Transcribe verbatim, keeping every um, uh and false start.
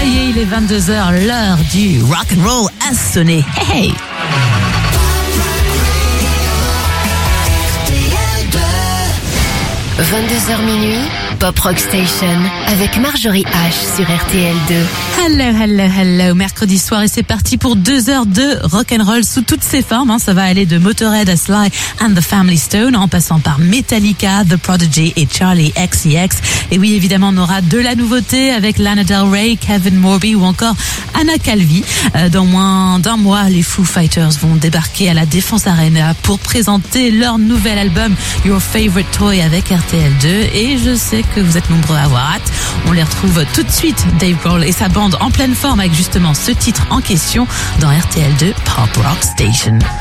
Ça y est, il est vingt-deux heures, l'heure du rock'n'roll a sonné. Hey, hey. vingt-deux heures minuit, Pop Rock Station avec Marjorie H sur R T L deux. Hello, hello, hello. Mercredi soir et c'est parti pour deux heures de rock'n'roll sous toutes ses formes. Hein. Ça va aller de Motorhead à Sly and the Family Stone en passant par Metallica, The Prodigy et Charlie X C X. Et oui, évidemment, on aura de la nouveauté avec Lana Del Rey, Kevin Morby ou encore Anna Calvi. Euh, dans moins d'un mois, les Foo Fighters vont débarquer à la Défense Arena pour présenter leur nouvel album Your Favorite Toy avec R T L deux. Et je sais que vous êtes nombreux à avoir hâte. On les retrouve tout de suite, Dave Grohl et sa bande en pleine forme avec justement ce titre en question dans R T L deux Pop Rock Station.